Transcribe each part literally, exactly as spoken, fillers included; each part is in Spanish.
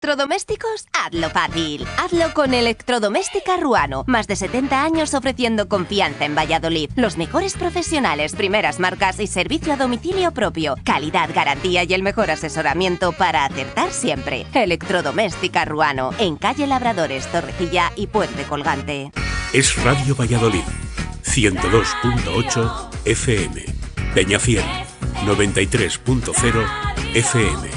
electrodomésticos? Hazlo fácil. Hazlo con Electrodoméstica Ruano. Más de setenta años ofreciendo confianza en Valladolid. Los mejores profesionales, primeras marcas y servicio a domicilio propio. Calidad, garantía y el mejor asesoramiento para acertar siempre. Electrodoméstica Ruano. En calle Labradores, Torrecilla y Puente Colgante. Es Radio Valladolid. ciento dos punto ocho F M. Peñafiel. noventa y tres punto cero F M.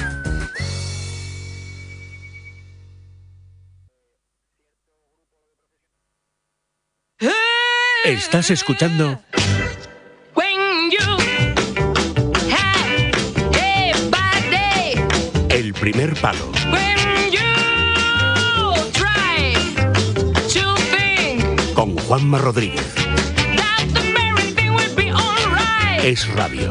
Estás escuchando El Primer Palo con Juanma Rodríguez. Es Radio.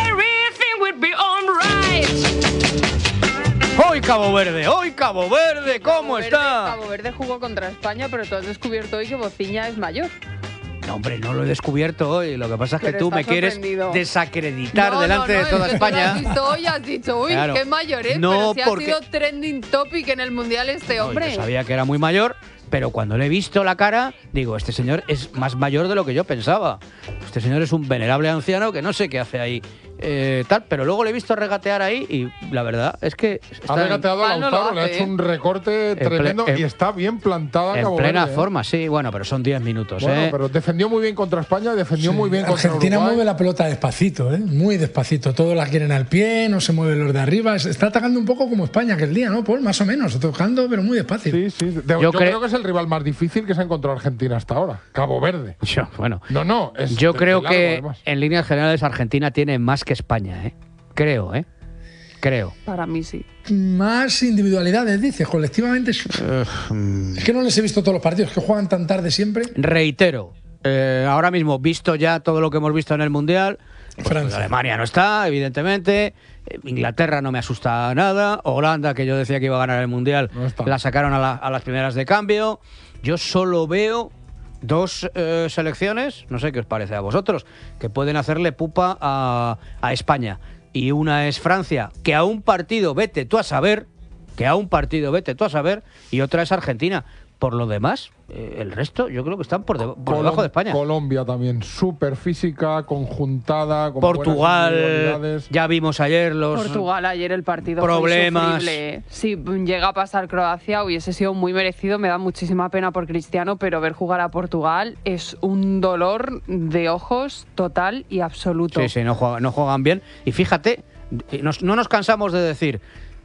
¡Hoy Cabo Verde! ¡Hoy Cabo Verde! ¿Cómo Cabo está? Verde, Cabo Verde jugó contra España, pero tú has descubierto hoy que Bociña es mayor. No, hombre, no lo he descubierto hoy. Lo que pasa es que Pero tú me estás quieres sorprendido. desacreditar No, delante no, no, de toda es que España. Tú lo has visto hoy y has dicho, uy, Claro. qué mayor es, No, pero si porque- ha sido trending topic en el Mundial este No, hombre. yo sabía que era muy mayor, pero cuando le he visto la cara, digo, este señor es más mayor de lo que yo pensaba. Este señor es un venerable anciano que no sé qué hace ahí. Eh, tal, pero luego le he visto regatear ahí y la verdad es que está Ha regateado a Mal no lo Lautaro, le ha hace, hecho ¿eh? un recorte ple- tremendo en- y está bien plantada en Cabo plena Verde, ¿eh? forma, sí, bueno, pero son diez minutos, Bueno, ¿eh? pero defendió muy bien contra España, defendió Sí, muy bien contra Argentina Uruguay. mueve la pelota despacito, ¿eh? Muy despacito. Todos la quieren al pie, no se mueven los de arriba. Se está atacando un poco como España aquel día, ¿no, Paul? Más o menos, tocando, pero muy despacio. Sí, sí. De- Yo yo cre- creo que es el rival más difícil que se ha encontrado Argentina hasta ahora. Cabo Verde. Yo, bueno, No, no. Es yo de- creo de largo, que además. en líneas generales Argentina tiene más que España, ¿eh? Creo, ¿eh? Creo. Para mí sí. Más individualidades, dice, colectivamente. Es es que no les he visto todos los partidos, que juegan tan tarde siempre. Reitero, eh, ahora mismo, visto ya todo lo que hemos visto en el Mundial, pues, Francia. pues Alemania no está, evidentemente. eh, Inglaterra no me asusta nada. Holanda, que yo decía que iba a ganar el Mundial, No está. la sacaron a, la- a las primeras de cambio. Yo solo veo dos eh, selecciones, no sé qué os parece a vosotros, que pueden hacerle pupa a, a España. Y una es Francia, que a un partido vete tú a saber, que a un partido vete tú a saber, y otra es Argentina. Por lo demás, eh, el resto yo creo que están por, de- por Colom- debajo de España. Colombia también, súper física, conjuntada, con buenas Portugal, individualidades. ya vimos ayer los Portugal ayer el partido problemas. fue insufrible. Si llega a pasar Croacia hubiese sido muy merecido, me da muchísima pena por Cristiano, pero ver jugar a Portugal es un dolor de ojos total y absoluto. Sí, sí, no juegan, no juegan bien. Y fíjate, nos- no nos cansamos de decir,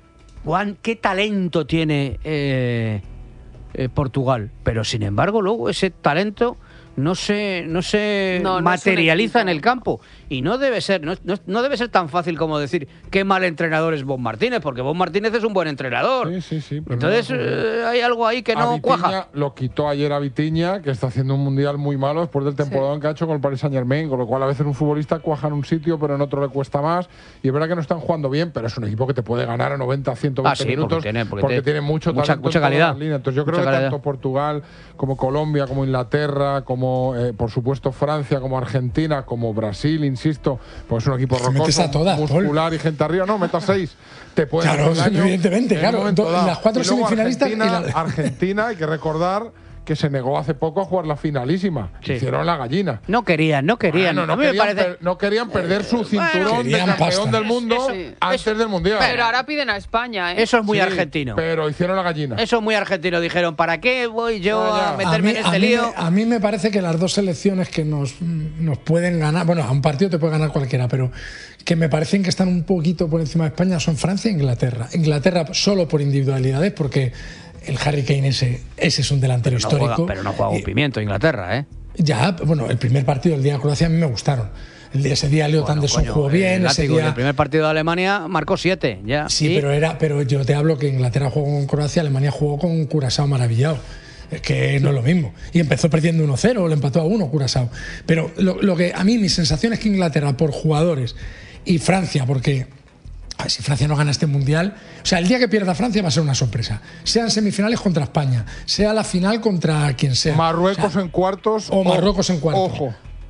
Juan, qué talento tiene eh, eh, Portugal. Pero sin embargo, luego ese talento no se, no se No, no es un materializa en equipo. el campo. Y no debe ser, no, no- no debe ser tan fácil como decir qué mal entrenador es Bob Martínez, porque Bob Martínez es un buen entrenador. Sí, sí, sí. pero Entonces no, no, no. eh, hay algo ahí que A no Vitinha cuaja. lo quitó ayer a Vitinha, que está haciendo un mundial muy malo después del temporada que ha hecho con el Paris Saint Germain, con lo cual a veces un futbolista cuaja en un sitio, pero en otro le cuesta más. Y es verdad que no están jugando bien, pero es un equipo que te puede ganar a noventa, ciento veinte Ah, sí, porque minutos tiene- porque tiene mucho mucha- talento mucha en todas calidad. las líneas. Entonces yo creo Mucha que calidad. tanto Portugal como Colombia, como Inglaterra, como eh, por supuesto Francia, como Argentina, como Brasil, insisto, pues es un equipo Te metes rocoso, a todas, Paul. muscular y gente arriba. No, metas seis. Te pueden Claro, hacer daño evidentemente, en un claro. momento Do- dado. las cuatro Y luego semifinalistas y Argentina, la- Argentina, hay que recordar que se negó hace poco a jugar la finalísima. Sí. Hicieron la gallina. No querían, no querían. Bueno, no, a mí me querían parece. per- no querían perder su cinturón de Querían campeón pasta. del mundo Sí. antes del mundial. Pero ahora piden a España, ¿eh? Eso es muy Sí, argentino. Pero hicieron la gallina. Eso es muy argentino. Dijeron, ¿para qué voy yo Ya, ya. a meterme mí- en este mí lío? me- a mí me parece que las dos selecciones que nos, nos pueden ganar, bueno, a un partido te puede ganar cualquiera, pero que me parecen que están un poquito por encima de España son Francia e Inglaterra. Inglaterra solo por individualidades, porque el Harry Kane ese, ese es un delantero No juega- histórico. pero no juega un Y- pimiento Inglaterra, ¿eh? Ya, bueno, el primer partido del día de Croacia a mí me gustaron. El día, ese día Leo Bueno, Anderson coño, jugó bien, el ese látigo día... del primer partido de Alemania marcó siete, ya. Sí, Y- pero era, pero yo te hablo que Inglaterra jugó con Croacia, Alemania jugó con Curazao maravillado. Es que no es lo mismo. Y empezó perdiendo uno cero, le empató a uno Curazao. Pero lo, lo que a mí, mi sensación es que Inglaterra, por jugadores, y Francia, porque a ver, si Francia no gana este mundial, o sea, el día que pierda Francia va a ser una sorpresa. Sean semifinales contra España, sea la final contra quien sea. Marruecos O sea, en cuartos. o Marruecos en cuartos. Ojo.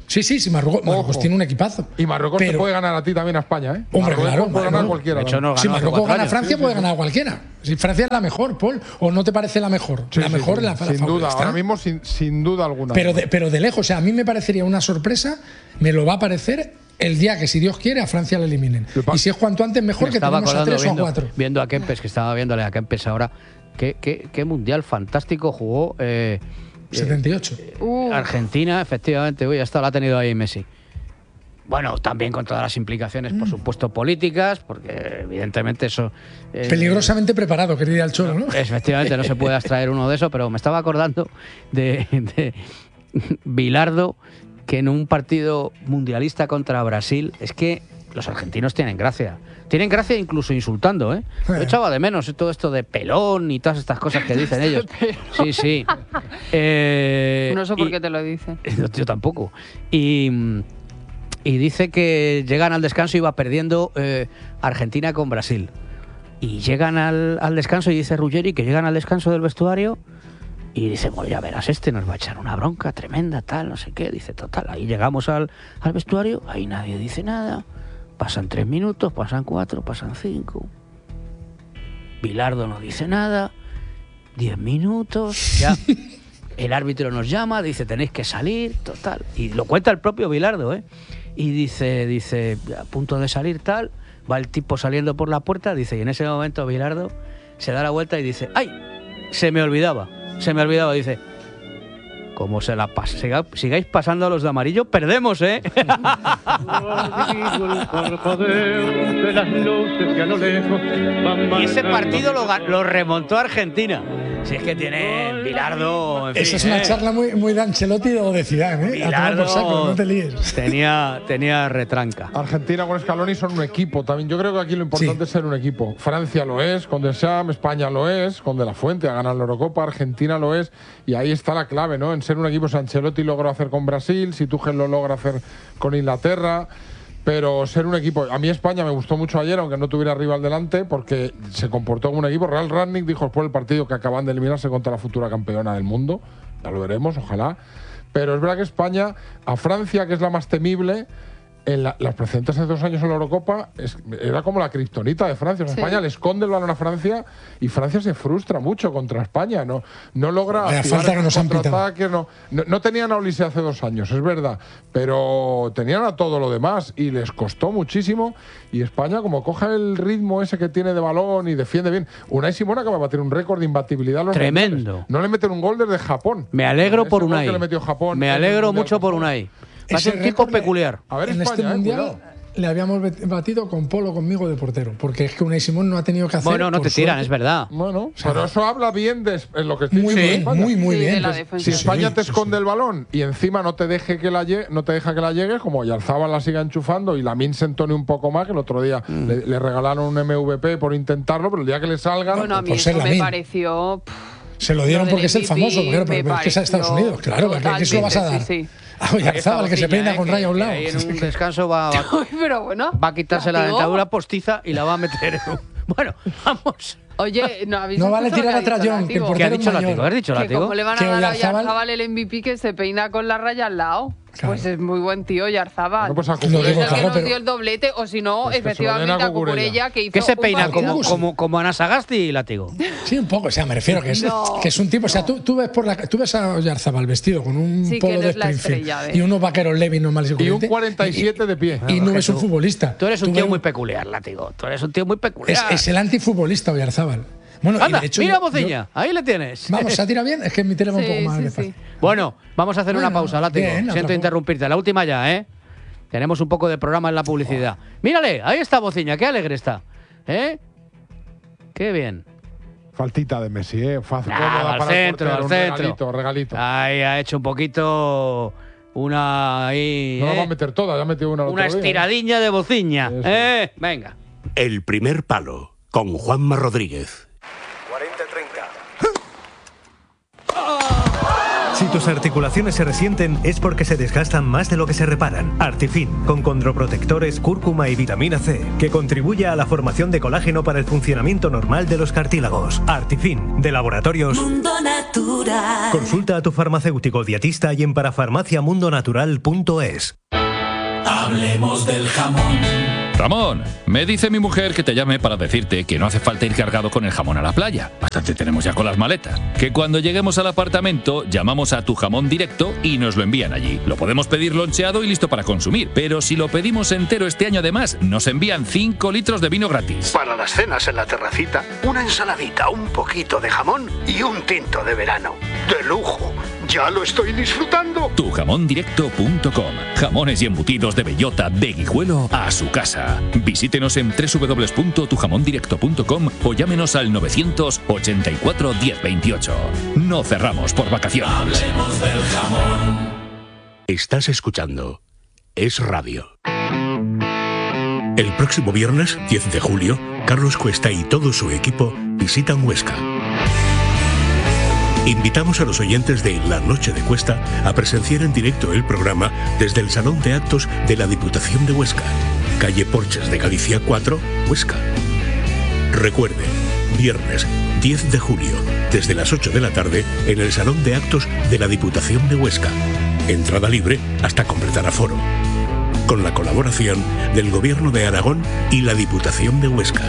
Sí, sí, sí, Marruecos, Marruecos tiene un equipazo. Y Marruecos pero, te puede ganar a ti también a España, ¿eh? Hombre, Marruecos claro. puede ganar a Marruecos, cualquiera. de hecho, no si ganó hace Marruecos cuatro gana a años. Francia, Sí, puede sí, ganar a cualquiera. Si Francia es la mejor, Paul, o no te parece la mejor. Sí, la sí, mejor, sí, la, la sin favorita duda, está. ahora mismo sin, sin duda alguna. Pero de, pero de lejos, o sea, a mí me parecería una sorpresa, me lo va a parecer el día que, si Dios quiere, a Francia le eliminen. Y si es cuanto antes, mejor, Me que estaba tenemos a acordando tres viendo, o a cuatro. viendo a Kempes, que estaba viéndole a Kempes ahora. Qué, qué, qué mundial fantástico jugó eh, setenta y ocho. eh, Uh. Argentina, efectivamente. Uy, hasta la ha tenido ahí Messi. Bueno, también con todas las implicaciones, por supuesto, políticas, porque evidentemente eso... eh, Peligrosamente preparado, que diría el Cholo, ¿no? Efectivamente, no se puede abstraer uno de eso, pero me estaba acordando de, de Bilardo, que en un partido mundialista contra Brasil, es que los argentinos tienen gracia. Tienen gracia incluso insultando, ¿eh? Yo echaba de menos todo esto de pelón y todas estas cosas que dicen ellos. Sí, sí. Eh, No sé por y- qué te lo dicen. Yo tampoco. Y... Y dice que llegan al descanso y va perdiendo eh, Argentina con Brasil. Y llegan al, al descanso y dice Ruggeri que llegan al descanso del vestuario y dice, bueno, ya verás, este nos va a echar una bronca tremenda, tal, no sé qué. Dice, total, ahí llegamos al, al vestuario, ahí nadie dice nada. Pasan tres minutos, pasan cuatro, pasan cinco. Bilardo no dice nada. Diez minutos, ya... El árbitro nos llama, dice, tenéis que salir, total. Y lo cuenta el propio Bilardo, ¿eh? Y dice, dice, a punto de salir tal, va el tipo saliendo por la puerta, dice, y en ese momento Bilardo se da la vuelta y dice, ¡ay! Se me olvidaba, se me olvidaba, dice, como se la pas siga sigáis pasando a los de amarillo, perdemos, ¿eh? Y ese partido lo, ga- lo remontó Argentina. Si es que tiene Bilardo. En fin, Esa es una ¿eh? charla muy, muy de Ancelotti o de Zidane, ¿eh? A tomar por saco, no te líes. Tenía, tenía retranca. Argentina con Scaloni son un equipo también. Yo creo que aquí lo importante Sí. es ser un equipo. Francia lo es, con Deschamps, España lo es, con De La Fuente a ganar la Eurocopa, Argentina lo es. Y ahí está la clave, ¿no? En ser un equipo. Si Ancelotti logró hacer con Brasil, si Tuchel lo logra hacer con Inglaterra. Pero ser un equipo. A mí España me gustó mucho ayer, aunque no tuviera rival delante, porque se comportó como un equipo. Real Rangnick dijo después del partido que acaban de eliminarse contra la futura campeona del mundo. Ya lo veremos, ojalá. Pero es verdad que España, a Francia, que es la más temible, en la, las precedentes hace dos años en la Eurocopa, es, era como la kriptonita de Francia. O sea, Sí. España le esconde el balón a Francia y Francia se frustra mucho contra España. No, no logra Vaya activar falta que esos nos han pitado. contraataques, no, no, no tenían a Ulises hace dos años, es verdad, pero tenían a todo lo demás y les costó muchísimo. Y España, como coja el ritmo ese que tiene de balón y defiende bien. Unai Simón acaba de batir un récord de imbatibilidad a los Tremendo. mundiales. No le meten un gol desde Japón. Me alegro Ese por gol Unai. que le metió Japón Me en el alegro Mundial mucho por pasado. Unai. Ese Es un tipo récord le- peculiar. A ver, En España, este eh, mundial cuidado. le habíamos bet- batido con Polo conmigo de portero, porque es que Unai Simón no ha tenido que hacer. Bueno, no por te tiran, suerte. es verdad. Bueno, pero eso habla bien de es lo que estoy Muy diciendo de bien, España. muy, muy Sí, de bien. la Pues, defensa. Si sí, España sí, te sí, esconde sí. el balón y encima no te deje que la llegue, no te deja que la llegues, como Yarzábal la siga enchufando y Lamine se entone un poco más, que el otro día Mm. le, le regalaron un M V P por intentarlo, pero el día que le salga. Bueno, a mí por ser eso me Lamine. pareció... pff, Se lo dieron Lo porque del es el M V P famoso, claro, me pero, pero es que es a Estados pareció Unidos, claro, ¿qué, qué se lo vas a dar? totalmente, sí, sí. A Oyarzabal, que se peina con raya a un lado. Ahí en un descanso va, va, Uy, pero bueno. va a quitarse la látigo. dentadura postiza y la va a meter en un... Bueno, vamos. Oye, no habéis No vale escuchado tirar que ha atrás, dicho John, que el Látigo? ¿Qué ha portero dicho es mayor. Látigo? ¿Has dicho Que Látigo? como le van a Que dar a Oyarzabal- Oyarzabal el M V P que se peina con la raya al lado. Claro. Pues es muy buen tío, Oyarzabal. Bueno, pues a Lo Y digo, es el claro, que nos pero- dio el doblete, o si no, Pues que se lo efectivamente, den a a Cucurella, que hizo ¿Qué se un peina partido. como, partidazo. como, como Ana Sagasti y Látigo? Sí, un poco, o sea, me refiero que es, No, que es un tipo, o sea, tú, tú ves por la tú ves a Oyarzabal vestido con un Sí, que polo no de es la Springfield estrella, ¿ves? y unos vaqueros Levi's normales y Y un corrientes, cuarenta y siete de pie. y, y no que ves un tú- futbolista. Tú eres un Tú tío ves- muy peculiar, Látigo. Tú eres un tío muy es, peculiar. es el antifutbolista Oyarzabal. Bueno, y Anda, de hecho, mira, yo- Bociña. Ahí le tienes. yo- vamos, ¿se tira bien? Es que mi tele va un Sí, poco más sí, despacio. sí. Bueno, vamos a hacer una Bueno, pausa, Látigo. bien, Siento otra interrumpirte. La última ya, ¿eh? Tenemos un poco de programa en la publicidad. Mírale, ahí está Bociña. Qué alegre está. ¿Eh? Qué bien. Faltita de Messi, ¿eh? Fácil, Ah, cómoda al para el centro, portero, al un centro. regalito, regalito. Ahí ha hecho un poquito una ahí, No la ¿eh? va a meter toda, ya metió una. el una otro día. estiradiña de Bociña. Eso. ¿Eh? Venga. El primer palo con Juanma Rodríguez. cuarenta treinta. Si tus articulaciones se resienten es porque se desgastan más de lo que se reparan. Artifin, con condroprotectores, cúrcuma y vitamina C, que contribuye a la formación de colágeno para el funcionamiento normal de los cartílagos. Artifin, de Laboratorios Mundo Natural. Consulta a tu farmacéutico dietista y en parafarmaciamundonatural punto es. Hablemos del jamón. Ramón, me dice mi mujer que te llame para decirte que no hace falta ir cargado con el jamón a la playa. Bastante tenemos ya con las maletas. Que cuando lleguemos al apartamento llamamos a Tu Jamón Directo y nos lo envían allí. Lo podemos pedir loncheado y listo para consumir, pero si lo pedimos entero este año además, nos envían cinco litros de vino gratis. Para las cenas en la terracita, una ensaladita, un poquito de jamón y un tinto de verano. ¡De lujo! ¡Ya lo estoy disfrutando! tu jamón directo punto com. Jamones y embutidos de bellota de Guijuelo a su casa. Visítenos en doble u doble u doble u punto tu jamón directo punto com o llámenos al novecientos ochenta y cuatro diez veintiocho. No cerramos por vacaciones. Hablemos del jamón. Estás escuchando Es Radio. El próximo viernes, diez de julio, Carlos Cuesta y todo su equipo visitan Huesca. Invitamos a los oyentes de La Noche de Cuesta a presenciar en directo el programa desde el Salón de Actos de la Diputación de Huesca, calle Porches de Galicia cuatro, Huesca. Recuerde, viernes diez de julio, desde las ocho de la tarde, en el Salón de Actos de la Diputación de Huesca. Entrada libre hasta completar aforo. Con la colaboración del Gobierno de Aragón y la Diputación de Huesca.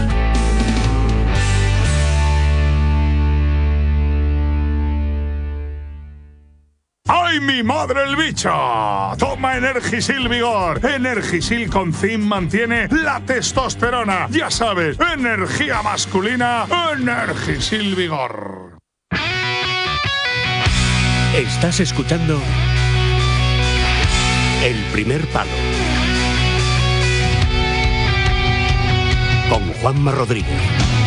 ¡Ay, mi madre el bicho! Toma Energisil Vigor. Energisil con zinc mantiene la testosterona. Ya sabes, energía masculina, Energisil Vigor. Estás escuchando El Primer Palo con Juanma Rodríguez.